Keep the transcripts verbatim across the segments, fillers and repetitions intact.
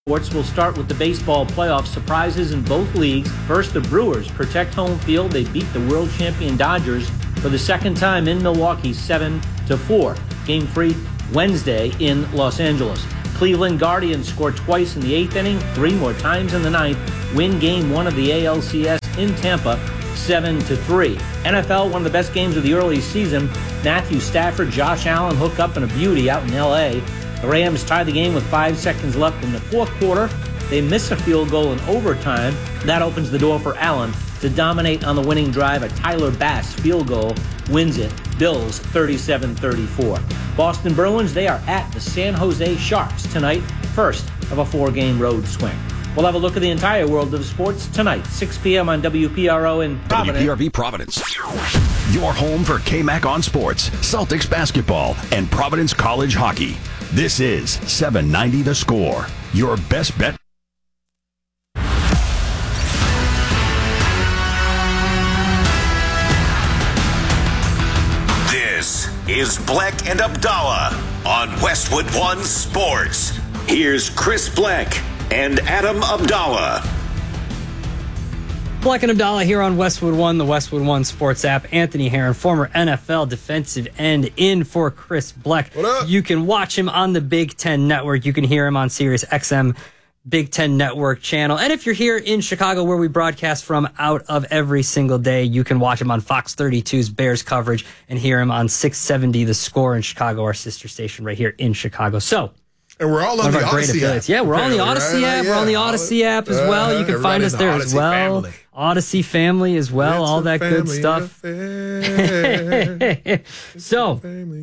Sports will start with the baseball playoff surprises in both leagues. First, the Brewers protect home field. They beat the world champion Dodgers for the second time in Milwaukee, seven to four. Game three Wednesday in Los Angeles. Cleveland Guardians score twice in the eighth inning, three more times in the ninth. Win game one of the A L C S in Tampa, seven to three. N F L, one of the best games of the early season. Matthew Stafford, Josh Allen hook up in a beauty out in L A. The Rams tie the game with five seconds left in the fourth quarter. They miss a field goal in overtime. That opens the door for Allen to dominate on the winning drive. A Tyler Bass field goal wins it. Bills thirty-seven thirty-four. Boston Bruins, they are at the San Jose Sharks tonight, first of a four-game road swing. We'll have a look at the entire world of sports tonight, six p.m. on W P R O in Providence. W P R V Providence. Your home for K-Mac on sports, Celtics basketball, and Providence College hockey. This is seven ninety The Score, your best bet. This is Black and Abdallah on Westwood One Sports. Here's Chris Black and Adam Abdallah. Black and Abdallah here on Westwood One, the Westwood One Sports app. Anthony Herron, former N F L defensive end, in for Chris Black. What up? You can watch him on the Big Ten Network. You can hear him on Sirius X M Big Ten Network channel. And if you're here in Chicago, where we broadcast from out of every single day, you can watch him on Fox thirty-two's Bears coverage and hear him on six seventy The Score in Chicago, our sister station right here in Chicago. So, and we're all on the Odyssey app. Yeah, we're on the Odyssey right? app. Yeah. we're on the Odyssey app as well. You can find us there as well. Family. Odyssey family as well. It's all that good stuff. So,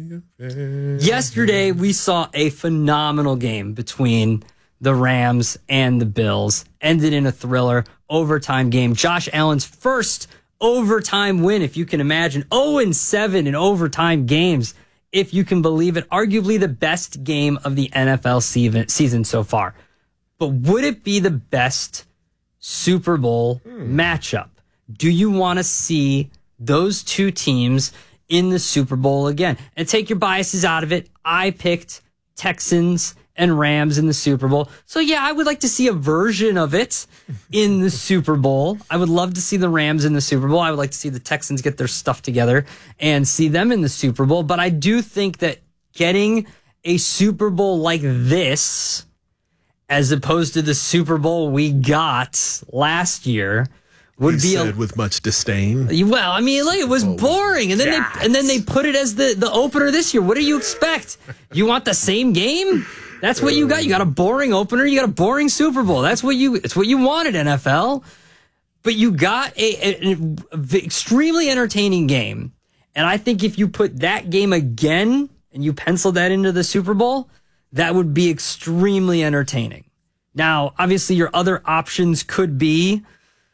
yesterday we saw a phenomenal game between the Rams and the Bills. Ended in a thriller overtime game. Josh Allen's first overtime win, if you can imagine. oh and seven in overtime games, if you can believe it. Arguably the best game of the N F L season so far. But would it be the best Super Bowl hmm. matchup? Do you want to see those two teams in the Super Bowl again? And take your biases out of it. I picked Texans and Rams in the Super Bowl. So yeah, I would like to see a version of it in the Super Bowl. I would love to see the Rams in the Super Bowl. I would like to see the Texans get their stuff together and see them in the Super Bowl. But I do think that getting a Super Bowl like this, as opposed to the Super Bowl we got last year, would he be said a, with much disdain. Well, I mean, like, it was boring, and then God. they and then they put it as the the opener this year. What do you expect? You want the same game? That's what you got. You got a boring opener. You got a boring Super Bowl. That's what you. It's what you wanted, N F L. But you got a, a, a extremely entertaining game, and I think if you put that game again and you pencil that into the Super Bowl, that would be extremely entertaining. Now, obviously, your other options could be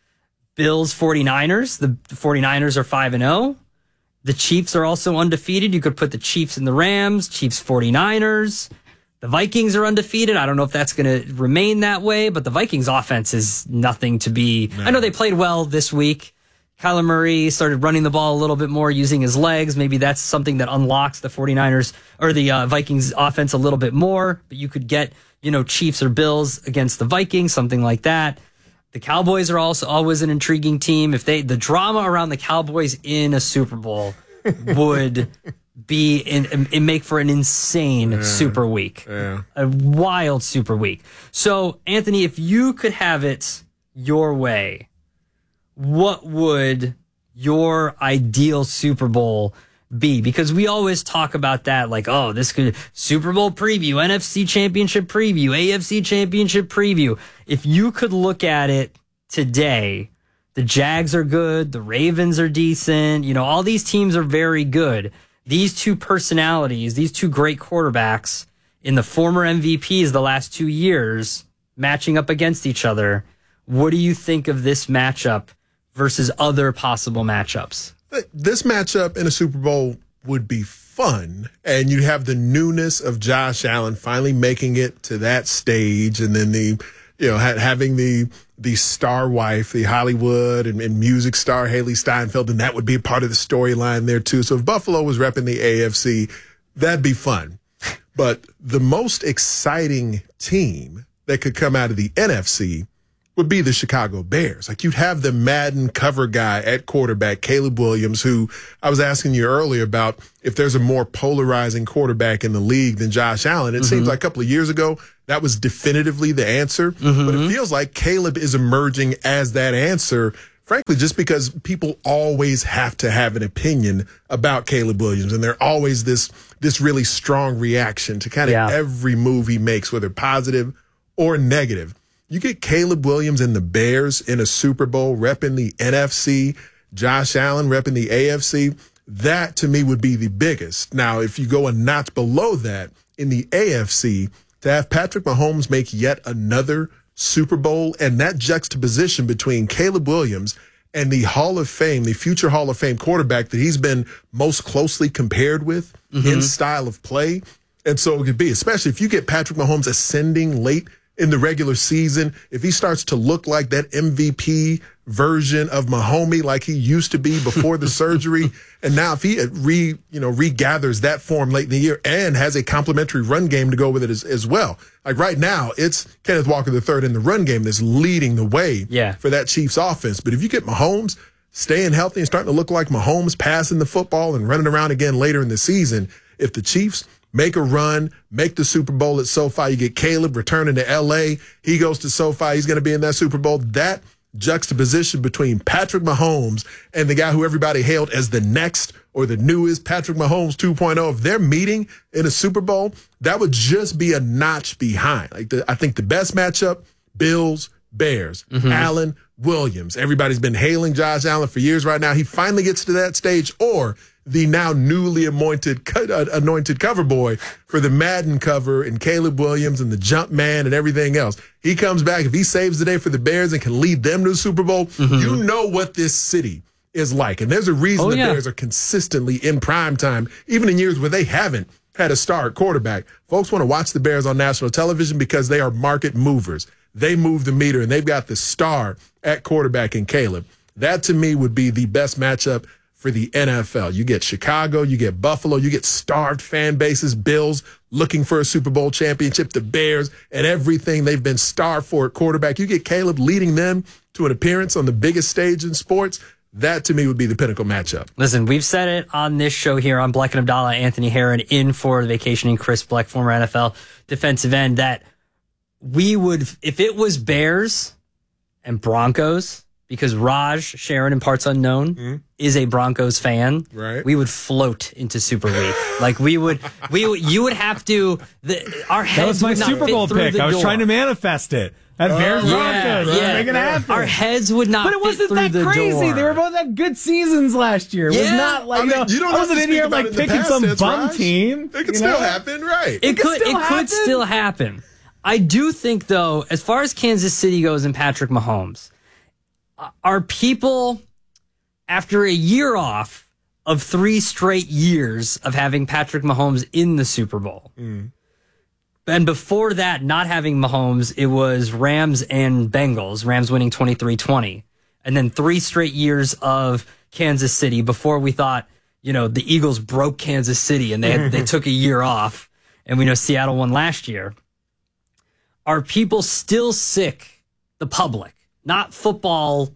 Bills 49ers. The 49ers are five and oh. The Chiefs are also undefeated. You could put the Chiefs and the Rams, Chiefs 49ers. The Vikings are undefeated. I don't know if that's going to remain that way, but the Vikings offense is nothing to be. No. I know they played well this week. Kyler Murray started running the ball a little bit more, using his legs. Maybe that's something that unlocks the 49ers or the uh, Vikings offense a little bit more. But you could get, you know, Chiefs or Bills against the Vikings, something like that. The Cowboys are also always an intriguing team. If they, the drama around the Cowboys in a Super Bowl would be in, in make for an insane yeah. Super Week, yeah. a wild Super Week. So, Anthony, if you could have it your way, what would your ideal Super Bowl be? Because we always talk about that, like, oh, this could Super Bowl preview, N F C Championship preview, A F C Championship preview. If you could look at it today, the Jags are good, the Ravens are decent, you know, all these teams are very good. These two personalities, these two great quarterbacks in the former M V Ps the last two years matching up against each other. What do you think of this matchup versus other possible matchups? This matchup in a Super Bowl would be fun, and you have the newness of Josh Allen finally making it to that stage, and then the, you know, ha- having the the star wife, the Hollywood and, and music star Haley Steinfeld, and that would be a part of the storyline there too. So if Buffalo was repping the A F C, that'd be fun. But the most exciting team that could come out of the N F C would be the Chicago Bears. Like, you'd have the Madden cover guy at quarterback, Caleb Williams, who I was asking you earlier about if there's a more polarizing quarterback in the league than Josh Allen. It mm-hmm. seems like a couple of years ago, that was definitively the answer. Mm-hmm. But it feels like Caleb is emerging as that answer, frankly, just because people always have to have an opinion about Caleb Williams. And there's always this, this really strong reaction to kind of yeah. every move he makes, whether positive or negative. You get Caleb Williams and the Bears in a Super Bowl repping the N F C, Josh Allen repping the A F C. That, to me, would be the biggest. Now, if you go a notch below that in the A F C, to have Patrick Mahomes make yet another Super Bowl, and that juxtaposition between Caleb Williams and the Hall of Fame, the future Hall of Fame quarterback that he's been most closely compared with mm-hmm. in style of play. And so it could be, especially if you get Patrick Mahomes ascending late in the regular season, if he starts to look like that M V P version of Mahomes like he used to be before the surgery, and now if he re, you know, regathers that form late in the year and has a complementary run game to go with it as, as well. Like right now, it's Kenneth Walker the third in the run game that's leading the way yeah. for that Chiefs offense. But if you get Mahomes staying healthy and starting to look like Mahomes passing the football and running around again later in the season, if the Chiefs make a run, make the Super Bowl at SoFi. You get Caleb returning to L A. He goes to SoFi. He's going to be in that Super Bowl. That juxtaposition between Patrick Mahomes and the guy who everybody hailed as the next or the newest Patrick Mahomes two point oh, if they're meeting in a Super Bowl, that would just be a notch behind. Like the, I think the best matchup, Bills, Bears, mm-hmm. Allen, Williams. Everybody's been hailing Josh Allen for years right now. He finally gets to that stage, or the now newly anointed uh, anointed cover boy for the Madden cover and Caleb Williams and the jump man and everything else. He comes back. If he saves the day for the Bears and can lead them to the Super Bowl, mm-hmm. you know what this city is like. And there's a reason oh, the yeah. Bears are consistently in prime time, even in years where they haven't had a star quarterback. Folks want to watch the Bears on national television because they are market movers. They move the meter, and they've got the star at quarterback in Caleb. That, to me, would be the best matchup for the N F L. You get Chicago, you get Buffalo, you get starved fan bases, Bills looking for a Super Bowl championship, the Bears, and everything they've been starved for at quarterback. You get Caleb leading them to an appearance on the biggest stage in sports. That, to me, would be the pinnacle matchup. Listen, we've said it on this show here on Bleck and Abdallah, Anthony Herron in for the vacationing Chris Bleck, former N F L defensive end, that we would, if it was Bears and Broncos, because Raj Sharon in Parts Unknown mm-hmm. is a Broncos fan, right? We would float into Super Week. Like we would, we would, you would have to. The, our heads that was my would not Super Bowl fit pick. the I was door. trying to manifest it. At Oh, Bears yeah, Broncos, yeah. make it happen. Our heads would not. But it wasn't fit that through the crazy. door. They were both at good seasons last year. It Yeah. was not like I mean, you know, you don't I have wasn't to in speak here about like it in the picking past some tense, bum Raj. team. It could you still know? happen, right? It, It could could. still It happen. could still happen. I do think, though, as far as Kansas City goes and Patrick Mahomes, are people, after a year off of three straight years of having Patrick Mahomes in the Super Bowl, mm. and before that, not having Mahomes, it was Rams and Bengals, Rams winning twenty-three twenty, and then three straight years of Kansas City before we thought, you know, the Eagles broke Kansas City and they had, they took a year off, and we know Seattle won last year. Are people still sick, the public, not football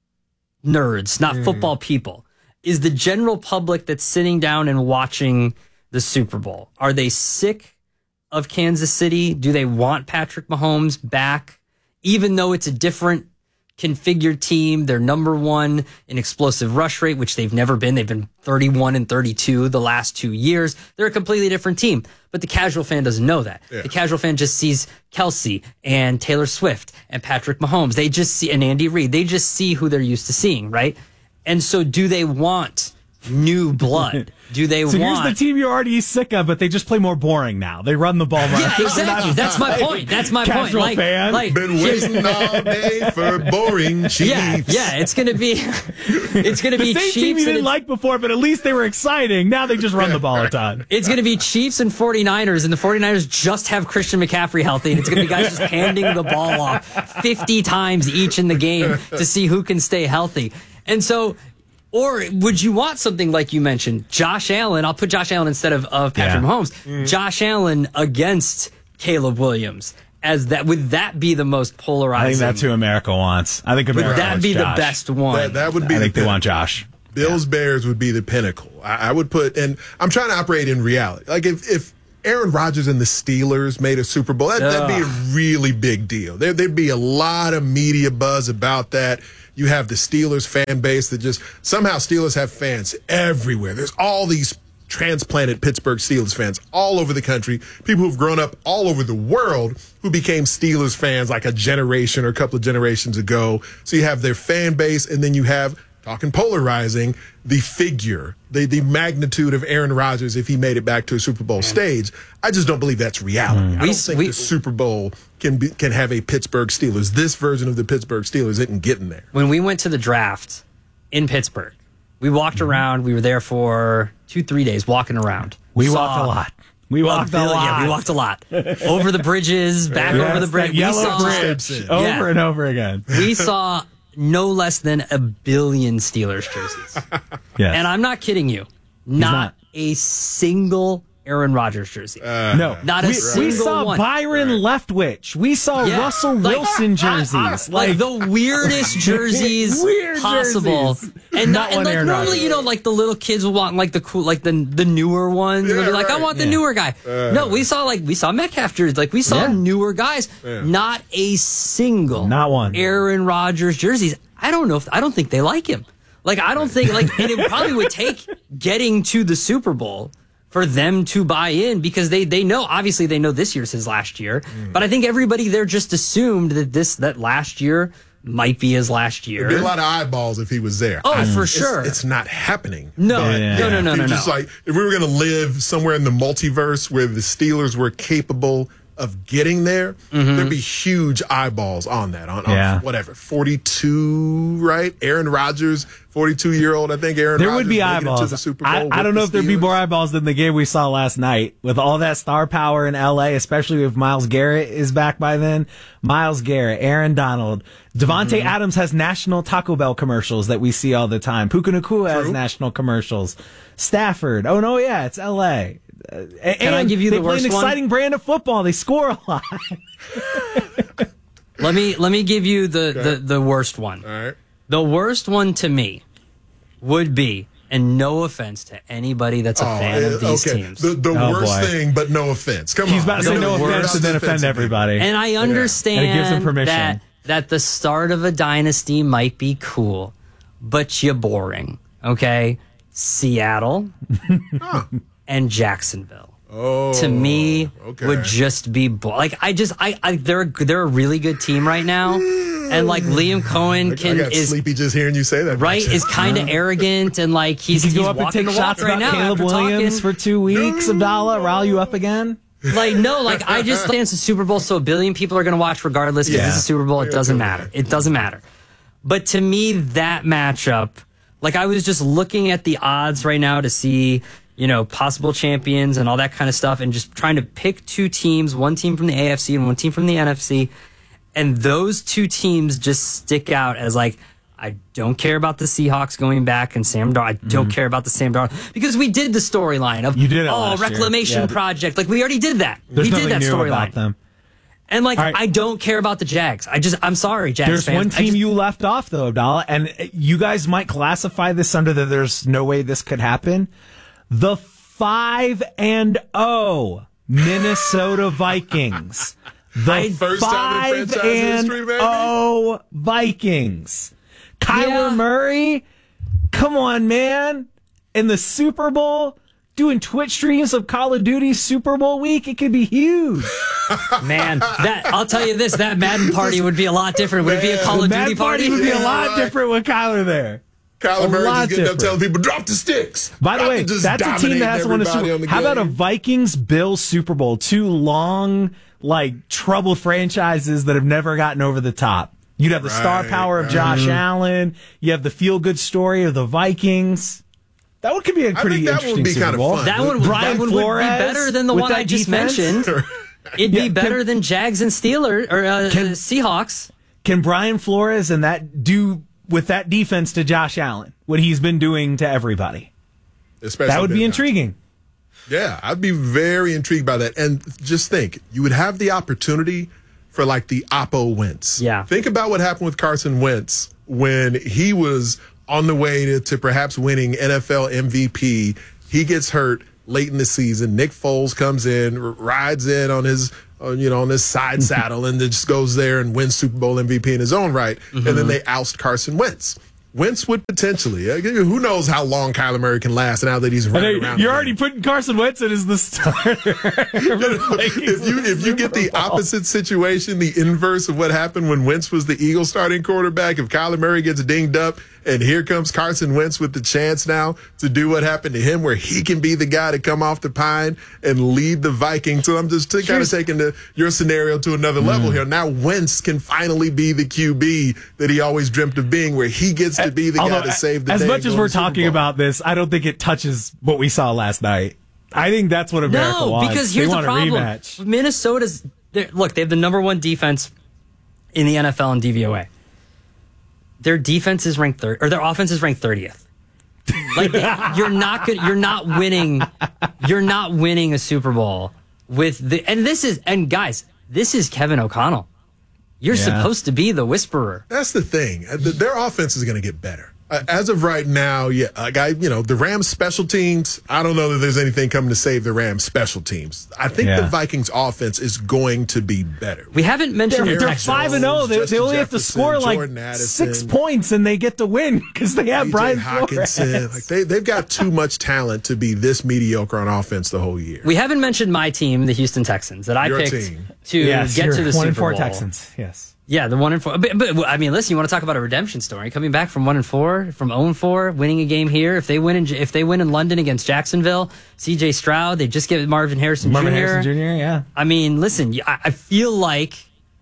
nerds, not mm. football people, is the general public that's sitting down and watching the Super Bowl, are they sick of Kansas City? Do they want Patrick Mahomes back? Even though it's a different configured team, they're number one in explosive rush rate, which they've never been. They've been thirty-one and thirty-two the last two years. They're a completely different team. But the casual fan doesn't know that. Yeah. The casual fan just sees Kelsey and Taylor Swift and Patrick Mahomes. They just see, and Andy Reid. They just see who they're used to seeing, right? And so do they want new blood? Do they so want... So here's the team you're already sick of, but they just play more boring now. They run the ball more. Yeah, exactly. That's my point. That's my Casual point. Like, fan. like, Been waiting all day for boring Chiefs. Yeah, yeah. It's gonna be, it's gonna the be same Chiefs. team you didn't and like before, but at least they were exciting. Now they just run the ball a ton. It's gonna be Chiefs and 49ers, and the 49ers just have Christian McCaffrey healthy, and it's gonna be guys just handing the ball off fifty times each in the game to see who can stay healthy. And so, or would you want something like you mentioned, Josh Allen? I'll put Josh Allen instead of, of Patrick yeah. Mahomes. Mm. Josh Allen against Caleb Williams as that? Would that be the most polarizing? I think that's who America wants. I think America Would that wants be Josh. the best one? That, that would be. I the think they pinnacle. want Josh. Bills Bears would be the pinnacle. I, I would put, and I'm trying to operate in reality. Like if if Aaron Rodgers and the Steelers made a Super Bowl, that, that'd be a really big deal. There, there'd be a lot of media buzz about that. You have the Steelers fan base that just somehow Steelers have fans everywhere. There's all these transplanted Pittsburgh Steelers fans all over the country, people who've grown up all over the world who became Steelers fans like a generation or a couple of generations ago. So you have their fan base, and then you have, talking polarizing, the figure, the, the magnitude of Aaron Rodgers if he made it back to a Super Bowl stage. I just don't believe that's reality. Mm. I don't we, think we, the Super Bowl can be, can have a Pittsburgh Steelers. This version of the Pittsburgh Steelers isn't getting there. When we went to the draft in Pittsburgh, we walked mm-hmm. around. We were there for two, three days walking around. We Saw, walked a lot. We walked well, a lot. Yeah, we walked a lot. Over the bridges, back yes, over the bridge. Yellow we saw, bridge. Over yeah, and over again. We saw no less than a billion Steelers jerseys. Yes. And I'm not kidding you. Not, not. a single Aaron Rodgers jersey. Uh, no. Not a we, single we saw one. Byron Leftwich. We saw Yeah. Russell Like- Wilson jerseys. Like, the weirdest jerseys Weird possible. jerseys. And Not not, and one like Aaron normally, Rodgers. you know, like the little kids will want like the cool, like the the newer ones. Yeah, They'll be like, right. I want the Yeah. newer guy. Uh. no, we saw like we saw Metcalf jerseys. Like we saw Yeah. newer guys. Yeah. Not a single, Not one. Aaron Rodgers jerseys. I don't know if I don't think they like him. Like I don't think like, and it probably would take getting to the Super Bowl for them to buy in, because they they know, obviously they know this year's his last year, mm. but I think everybody there just assumed that this that last year might be his last year. There'd be a lot of eyeballs if he was there. Oh, I, for it's, sure. It's not happening. No, But, yeah. no, no, no, if no, you no. Just like if we were going to live somewhere in the multiverse where the Steelers were capable of getting there, Mm-hmm. there'd be huge eyeballs on that. On, on Yeah. whatever, forty-two, right? Aaron Rodgers, forty-two-year-old. I think Aaron There Rodgers would be making it to eyeballs. the Super Bowl I, I with don't know the if there'd be Steelers. more eyeballs than the game we saw last night with all that star power in L A, especially if Myles Garrett is back by then. Myles Garrett, Aaron Donald, Devontae Mm-hmm. Adams has national Taco Bell commercials that we see all the time. Puka Nacua has national commercials. Stafford. Oh no, yeah, it's L A. Uh, Can I give you they the play worst an one? exciting brand of football. They score a lot. Let me let me give you the, the, the worst one. All right. The worst one to me would be, and no offense to anybody that's a Oh, fan of these okay. teams. The, the Oh, worst boy. thing, but no offense. Come He's on. about to say You're no the offense worst and then offend offensive everybody. And I understand And it gives them permission. that that the start of a dynasty might be cool, but you're boring. Okay? Seattle and Jacksonville. Oh, to me okay. would just be bo- like I just I, I they're they're a really good team right now, and like Liam Cohen I, can I got is sleepy just hearing you say that. right is kind of arrogant, and like he's You can he's go up and walking take the walk shots right about now Caleb after Williams talking. for two weeks, Abdallah, rile you up again. Like no, like I just think it's a Super Bowl, so a billion people are going to watch regardless because Yeah. it's a Super Bowl. It doesn't matter. It doesn't matter. But to me, that matchup, like I was just looking at the odds right now to see, you know, possible champions and all that kind of stuff, and just trying to pick two teams, one team from the A F C and one team from the N F C, and those two teams just stick out as like, I don't care about the Seahawks going back and Sam Darnold. I don't Mm-hmm. care about the Sam Darnold because we did the storyline of You did it oh last year. reclamation Yeah. project. Like we already did that. There's we nothing did that new about storyline. them. And like All right. I don't care about the Jags. I just I'm sorry, Jags There's fans. one I team just- you left off though, Abdallah, and you guys might classify this under the there's no way this could happen. The five and oh Minnesota Vikings. The First time in five franchise and history, baby. oh Vikings. Kyler Yeah. Murray, come on, man. In the Super Bowl, doing Twitch streams of Call of Duty Super Bowl week, it could be huge. Man, that I'll tell you this, that Madden party would be a lot different. Would it be a Call of That Duty party? would be a Yeah, lot right. different with Kyler there. Kyler A Murray lot just getting up different. telling people, drop the sticks. By the Drop way, it, just that's a team dominating that has won a everybody Super on the How about a game. Vikings Bills Super Bowl? Two long, like, troubled franchises that have never gotten over the top. You'd have the star Right, power of right. Josh Allen. You have the feel good story of the Vikings. That one could be a I pretty think that would interesting be Super kinda Bowl. fun. That one, Brian that one Flores would be better than the with one that I just defense? mentioned. It'd Yeah, be better can- than Jags and Steelers or uh, Can- Seahawks. Can Brian Flores and that do with that defense to Josh Allen what he's been doing to everybody? Especially That would be Ben intriguing. Yeah, I'd be very intrigued by that. And just think, you would have the opportunity for like the Oppo Wentz. Yeah. Think about what happened with Carson Wentz when he was on the way to, to perhaps winning N F L M V P. He gets hurt late in the season. Nick Foles comes in, r- rides in on his, uh, you know, on his side saddle, and then just goes there and wins Super Bowl M V P in his own right. Mm-hmm. And then they oust Carson Wentz. Wentz would potentially, uh, who knows how long Kyler Murray can last now that he's running around. You're already putting Carson Wentz in as the starter. if you if you get the opposite situation, the inverse of what happened when Wentz was the Eagles starting quarterback, if Kyler Murray gets dinged up and here comes Carson Wentz with the chance now to do what happened to him, where he can be the guy to come off the pine and lead the Vikings. So I'm just t- kind of taking the, your scenario to another mm. level here. Now Wentz can finally be the Q B that he always dreamt of being, where he gets to be the Although, guy to save the as day. As much as we're talking about this, I don't think it touches what we saw last night. I think that's what America no, wants. because here's they the want problem. A rematch. Minnesota's, look, they have the number one defense in the N F L in D V O A. Their defense is ranked third, or their offense is ranked thirtieth. Like they, you're not good. You're not winning. You're not winning a Super Bowl with the. And this is and guys, this is Kevin O'Connell. You're yeah. supposed to be the whisperer. That's the thing. Their offense is going to get better. Uh, as of right now, yeah, like I, you know, the Rams special teams, I don't know that there's anything coming to save the Rams special teams. I think yeah. the Vikings offense is going to be better. We haven't mentioned they're, the they're five and zero. They, they only have to score like six points and they get to win because they have Brian Hockenson. Like they they've got too much talent to be this mediocre on offense the whole year. We haven't mentioned my team, the Houston Texans, that I Your picked team. to yes, get to the one Super and four Bowl. Texans. Yes. Yeah, the one and four. But, but I mean, listen, you want to talk about a redemption story? Coming back from one and four, from zero and four, winning a game here. If they win in, if they win in London against Jacksonville, C J Stroud, they just get Marvin Harrison Marvin Junior Harrison Junior, yeah. I mean, listen, I, I feel like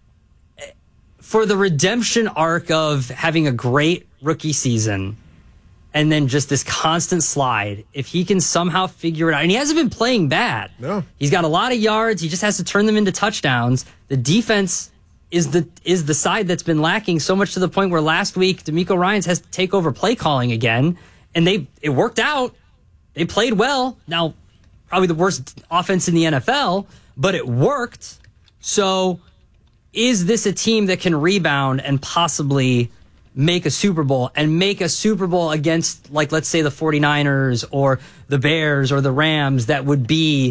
for the redemption arc of having a great rookie season and then just this constant slide, if he can somehow figure it out, and he hasn't been playing bad. No, he's got a lot of yards. He just has to turn them into touchdowns. The defense is the is the side that's been lacking so much to the point where last week DeMeco Ryans has to take over play calling again, and they it worked out. They played well. Now, probably the worst offense in the N F L, but it worked. So, is this a team that can rebound and possibly make a Super Bowl and make a Super Bowl against, like, let's say the 49ers or the Bears or the Rams, that would be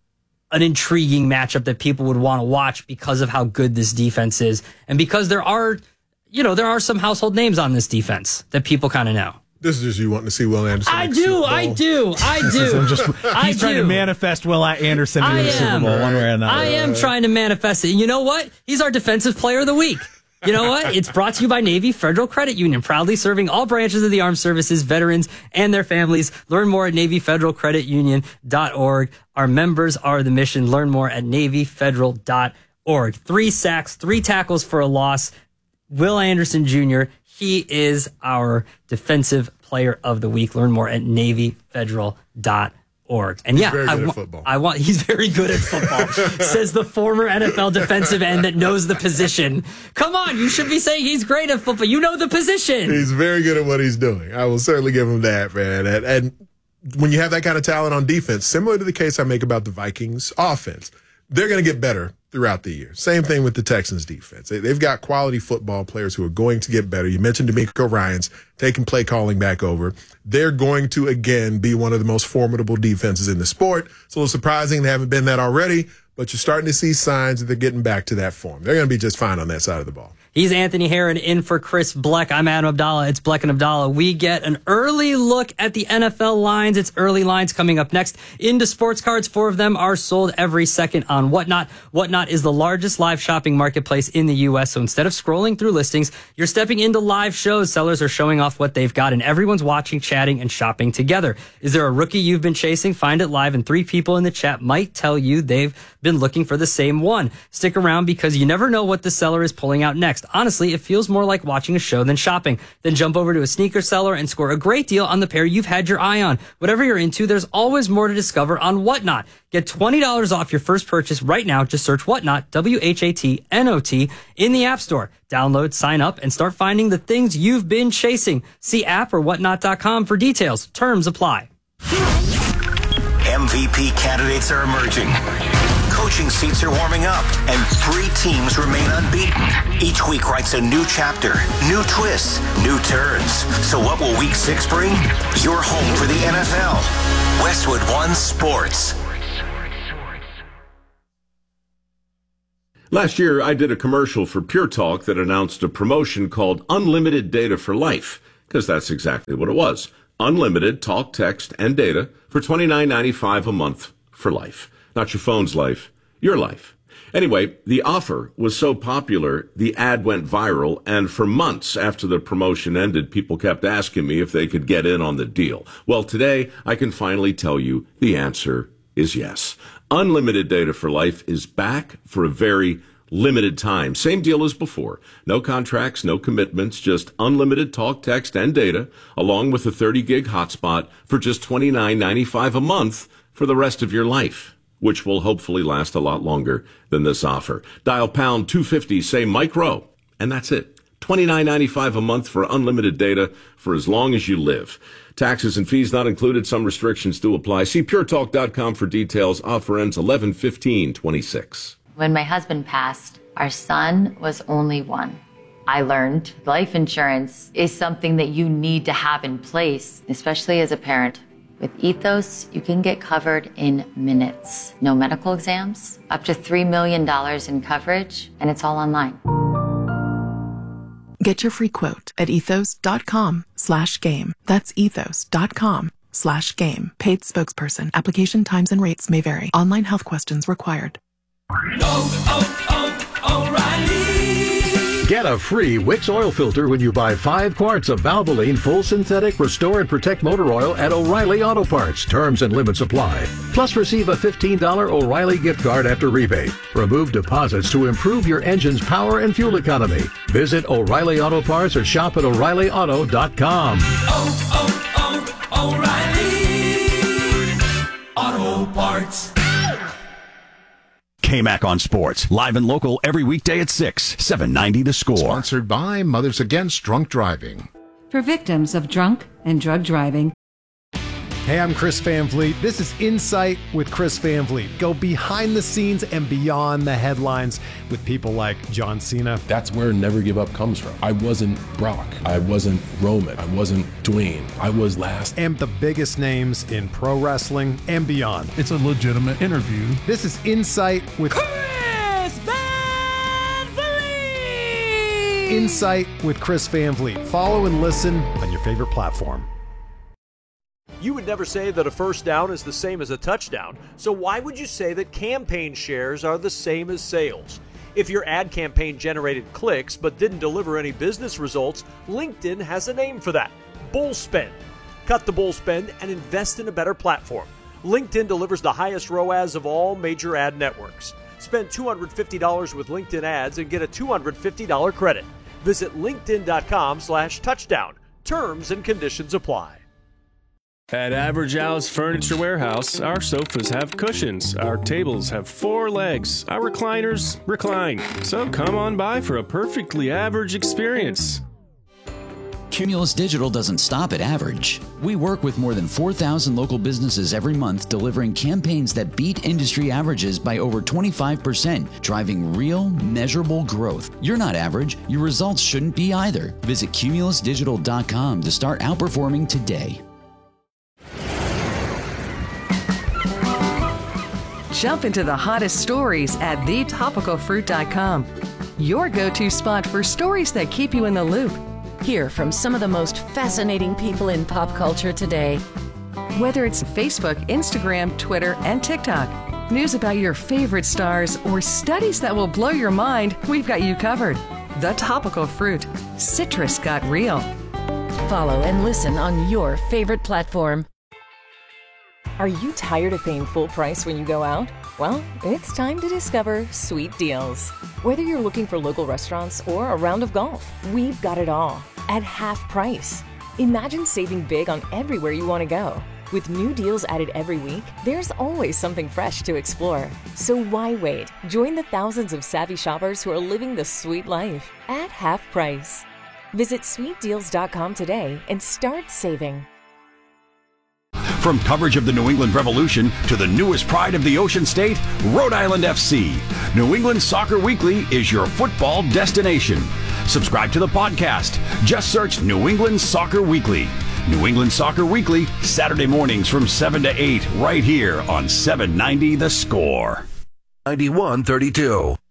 an intriguing matchup that people would want to watch because of how good this defense is. And because there are, you know, there are some household names on this defense that people kind of know. This is just you wanting to see Will Anderson. I do, I do, I do. just, he's I trying do. to manifest Will Anderson into the Super Bowl one way or another. I am trying to manifest it. You know what? He's our Defensive Player of the Week. You know what? It's brought to you by Navy Federal Credit Union, proudly serving all branches of the armed services, veterans, and their families. Learn more at Navy Federal Credit Union dot org. Our members are the mission. Learn more at Navy Federal dot org. Three sacks, three tackles for a loss. Will Anderson Junior, he is our Defensive Player of the Week. Learn more at Navy Federal dot org. And he's yeah, very good I, at football. I want he's very good at football. Says the former N F L defensive end that knows the position. Come on, you should be saying he's great at football. You know the position. He's very good at what he's doing. I will certainly give him that, man. And, and when you have that kind of talent on defense, similar to the case I make about the Vikings offense, they're going to get better throughout the year. Same thing with the Texans defense. They, they've got quality football players who are going to get better. You mentioned DeMeco Ryans taking play calling back over. They're going to, again, be one of the most formidable defenses in the sport. It's a little surprising they haven't been that already, but you're starting to see signs that they're getting back to that form. They're going to be just fine on that side of the ball. He's Anthony Herron in for Chris Bleck. I'm Adam Abdallah. It's Bleck and Abdallah. We get an early look at the N F L lines. It's early lines coming up next. Into sports cards, four of them are sold every second on Whatnot. Whatnot is the largest live shopping marketplace in the U S. So instead of scrolling through listings, you're stepping into live shows. Sellers are showing off what they've got, and everyone's watching, chatting, and shopping together. Is there a rookie you've been chasing? Find it live, and three people in the chat might tell you they've been looking for the same one. Stick around because you never know what the seller is pulling out next. Honestly, it feels more like watching a show than shopping. Then jump over to a sneaker seller and score a great deal on the pair you've had your eye on. Whatever you're into, there's always more to discover on Whatnot. Get twenty dollars off your first purchase right now. Just search Whatnot, W H A T N O T, in the App Store. Download, sign up, and start finding the things you've been chasing. See app or whatnot dot com for details. Terms apply. M V P candidates are emerging. coaching seats are warming up, and three teams remain unbeaten. Each week writes a new chapter, new twists, new turns. So what will week six bring? Your home for the N F L. Westwood One Sports. Last year, I did a commercial for Pure Talk that announced a promotion called Unlimited Data for Life, because that's exactly what it was. Unlimited talk, text, and data for twenty-nine ninety-five a month for life. Not your phone's life, your life. Anyway, the offer was so popular, the ad went viral, and for months after the promotion ended, people kept asking me if they could get in on the deal. Well, today, I can finally tell you the answer is yes. Unlimited Data for Life is back for a very limited time. Same deal as before. No contracts, no commitments, just unlimited talk, text, and data, along with a thirty gig hotspot for just twenty-nine ninety-five a month for the rest of your life, which will hopefully last a lot longer than this offer. Dial pound two fifty, say Mike Rowe, and that's it. twenty-nine ninety-five a month for unlimited data for as long as you live. Taxes and fees not included. Some restrictions do apply. See pure talk dot com for details. Offer ends eleven fifteen twenty-six. When my husband passed, our son was only one. I learned life insurance is something that you need to have in place, especially as a parent. With Ethos, you can get covered in minutes. No medical exams, up to three million dollars in coverage, and it's all online. Get your free quote at ethos dot com slash game. That's ethos dot com slash game. Paid spokesperson. Application times and rates may vary. Online health questions required. Oh, oh, oh, O'Reilly. Get a free Wix oil filter when you buy five quarts of Valvoline Full Synthetic Restore and Protect Motor Oil at O'Reilly Auto Parts. Terms and limits apply. Plus, receive a fifteen dollars O'Reilly gift card after rebate. Remove deposits to improve your engine's power and fuel economy. Visit O'Reilly Auto Parts or shop at O'Reilly Auto dot com. Oh, oh, oh, O'Reilly Auto Parts. K-Mac on Sports, live and local every weekday at six, seven ninety The Score. Sponsored by Mothers Against Drunk Driving. For victims of drunk and drug driving. Hey, I'm Chris Van Vliet. This is Insight with Chris Van Vliet. Go behind the scenes and beyond the headlines with people like John Cena. That's where Never Give Up comes from. I wasn't Brock. I wasn't Roman. I wasn't Dwayne. I was last. And the biggest names in pro wrestling and beyond. It's a legitimate interview. This is Insight with Chris Van Vliet. Insight with Chris Van Vliet. Follow and listen on your favorite platform. You would never say that a first down is the same as a touchdown, so why would you say that campaign shares are the same as sales? If your ad campaign generated clicks but didn't deliver any business results, LinkedIn has a name for that: bull spend. Cut the bull spend and invest in a better platform. LinkedIn delivers the highest R O A S of all major ad networks. Spend two hundred fifty dollars with LinkedIn ads and get a two hundred fifty dollars credit. Visit linkedin.com slash touchdown. Terms and conditions apply. At Average Al's Furniture Warehouse, our sofas have cushions, our tables have four legs, our recliners recline. So come on by for a perfectly average experience. Cumulus Digital doesn't stop at average. We work with more than four thousand local businesses every month, delivering campaigns that beat industry averages by over twenty-five percent, driving real, measurable growth. You're not average. Your results shouldn't be either. Visit cumulus digital dot com to start outperforming today. Jump into the hottest stories at the topical fruit dot com. Your go-to spot for stories that keep you in the loop. Hear from some of the most fascinating people in pop culture today. Whether it's Facebook, Instagram, Twitter, and TikTok, news about your favorite stars, or studies that will blow your mind, we've got you covered. The Topical Fruit. Citrus got real. Follow and listen on your favorite platform. Are you tired of paying full price when you go out? Well, it's time to discover Sweet Deals. Whether you're looking for local restaurants or a round of golf, we've got it all at half price. Imagine saving big on everywhere you want to go. With new deals added every week, there's always something fresh to explore. So why wait? Join the thousands of savvy shoppers who are living the sweet life at half price. Visit sweet deals dot com today and start saving. From coverage of the New England Revolution to the newest pride of the Ocean State, Rhode Island F C. New England Soccer Weekly is your football destination. Subscribe to the podcast. Just search New England Soccer Weekly. New England Soccer Weekly, Saturday mornings from seven to eight, right here on seven ninety The Score. ninety-one thirty-two.